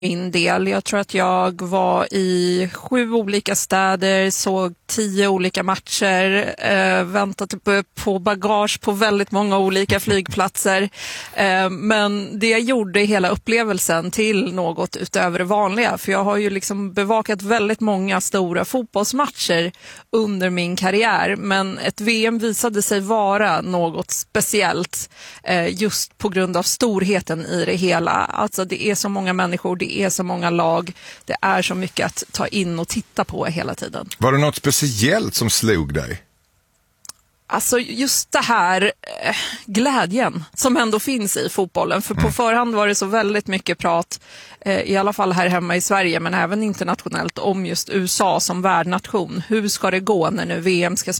min del. Jag tror att jag var i 7 olika städer, såg 10 olika matcher, väntade på bagage på väldigt många olika flygplatser. Men det gjorde hela upplevelsen till något utöver det vanliga. För jag har ju liksom bevakat väldigt många stora fotbollsmatcher under min karriär. Men ett VM visade sig vara något speciellt just på grund av storheten i det hela. Alltså det är så många människor, det är så många lag, det är så mycket att ta in och titta på hela tiden. Var det något speciellt som slog dig? Alltså just det här glädjen som ändå finns i fotbollen. För på förhand var det så väldigt mycket prat, i alla fall här hemma i Sverige men även internationellt, om just USA som värdnation. Hur ska det gå när nu VM ska